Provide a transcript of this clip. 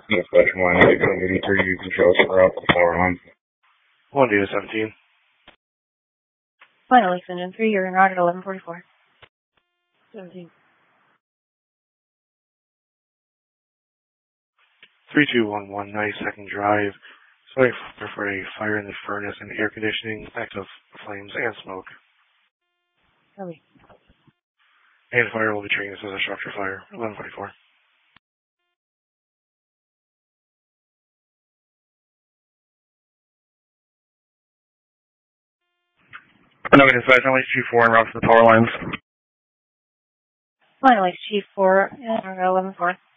Dispatch 183, you can show us around the power line. 1 Data 17. Final Lakes Engine 3, you're en route at 1144. 17. 3211, 92nd Drive. Sorry for a fire in the furnace and air conditioning, active flames and smoke. Copy. And fire will be treating this as a structure fire. 1144. No, dispatch, only Chief 4 en route to the power lines. Final Lakes Chief 4, en route at 11-4.